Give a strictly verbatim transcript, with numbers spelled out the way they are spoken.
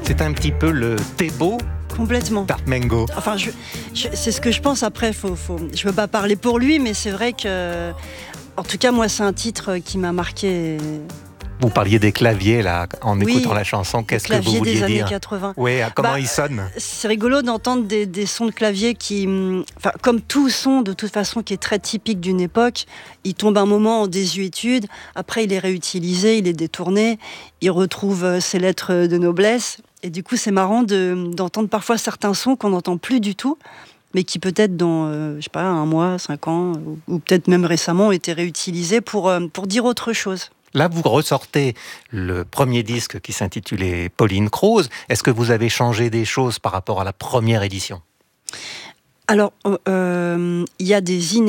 C'est un petit peu le Thébault Complètement. d'Artmengo. Enfin, je, je, c'est ce que je pense. Après, faut, faut, je ne veux pas parler pour lui, mais c'est vrai que, en tout cas, moi, c'est un titre qui m'a marqué. Vous parliez des claviers là, en Oui, écoutant la chanson. Qu'est-ce que vous vouliez des années dire quatre-vingts. Oui, comment bah, ils sonnent. C'est rigolo d'entendre des, des sons de clavier qui, enfin, comme tout son de toute façon qui est très typique d'une époque, il tombe un moment en désuétude. Après, il est réutilisé, il est détourné, il retrouve ses lettres de noblesse. Et du coup, c'est marrant de, d'entendre parfois certains sons qu'on n'entend plus du tout, mais qui peut-être dans, euh, je sais pas, un mois, cinq ans, ou, ou peut-être même récemment, ont été réutilisés pour, euh, pour dire autre chose. Là, vous ressortez le premier disque qui s'intitulait Pauline Croze. Est-ce que vous avez changé des choses par rapport à la première édition ? Alors, il euh, y a des inédits.